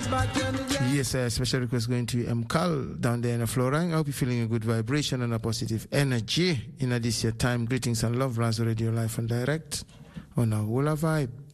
Yes, special request going to Mkal down there in the Florang. I hope you're feeling a good vibration and a positive energy in this year time. Greetings and love, Razo Radio Live and Direct on our Wula Vibe.